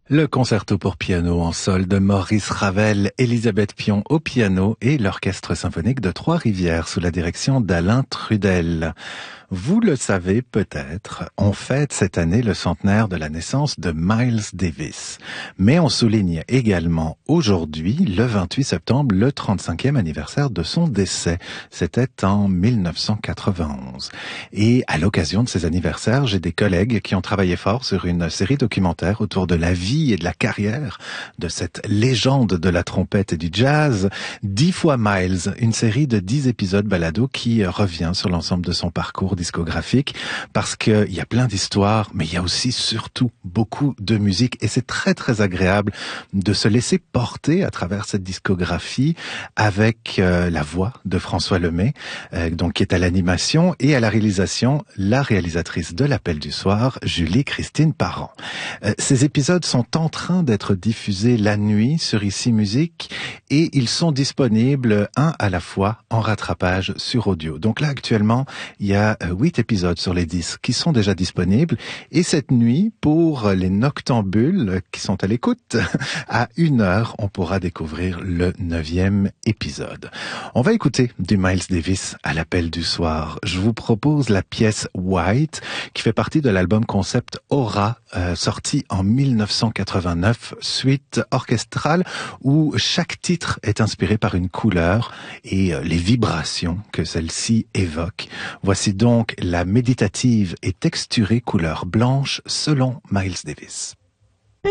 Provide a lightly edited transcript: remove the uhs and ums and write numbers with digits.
Le concerto pour piano en sol de Maurice Ravel, Elisabeth Pion au piano et l'orchestre symphonique de Trois-Rivières sous la direction d'Alain Trudel. Vous le savez peut-être, on fête cette année le centenaire de la naissance de Miles Davis. Mais on souligne également aujourd'hui, le 28 septembre, le 35e anniversaire de son décès. C'était en 1991. Et à l'occasion de ces anniversaires, j'ai des collègues qui ont travaillé fort sur une série documentaire autour de la vie et de la carrière de cette légende de la trompette et du jazz. 10 fois Miles, une série de 10 épisodes balado qui revient sur l'ensemble de son parcours discographique, parce qu'il y a plein d'histoires, mais il y a aussi surtout beaucoup de musique, et c'est très très agréable de se laisser porter à travers cette discographie avec la voix de François Lemay, donc qui est à l'animation, et à la réalisation, la réalisatrice de l'Appel du soir, Julie-Christine Parent. Ces épisodes sont en train d'être diffusés la nuit sur Ici Musique, et ils sont disponibles un à la fois en rattrapage sur audio. Donc là actuellement, il y a 8 épisodes sur les 10 qui sont déjà disponibles, et cette nuit, pour les noctambules qui sont à l'écoute, à 1h, on pourra découvrir le 9e épisode. On va écouter du Miles Davis à l'Appel du soir. Je vous propose la pièce White, qui fait partie de l'album concept Aura, sorti en 1989, suite orchestrale où chaque titre est inspiré par une couleur et les vibrations que celle-ci évoque. Voici donc la méditative et texturée couleur blanche selon Miles Davis.